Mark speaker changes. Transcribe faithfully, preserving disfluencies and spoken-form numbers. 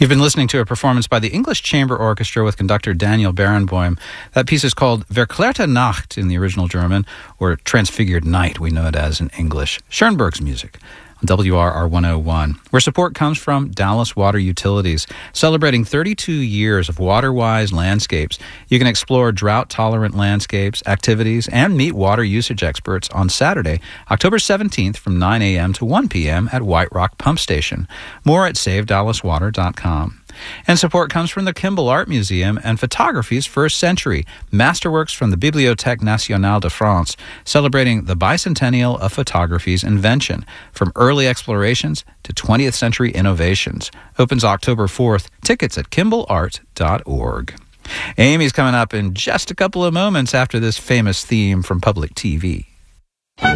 Speaker 1: You've been listening to a performance by the English Chamber Orchestra with conductor Daniel Barenboim. That piece is called Verklärte Nacht in the original German, or Transfigured Night, we know it as in English. Schoenberg's music on W R R one oh one, where support comes from Dallas Water Utilities. Celebrating thirty-two years of water-wise landscapes, you can explore drought-tolerant landscapes, activities, and meet water usage experts on Saturday, October seventeenth from nine a.m. to one p.m. at White Rock Pump Station. More at save dallas water dot com. And support comes from the Kimball Art Museum and Photography's First Century, masterworks from the Bibliothèque Nationale de France, celebrating the bicentennial of photography's invention, from early explorations to twentieth century innovations. Opens October fourth. Tickets at kimball art dot org. Amy's coming up in just a couple of moments after this famous theme from Public T V.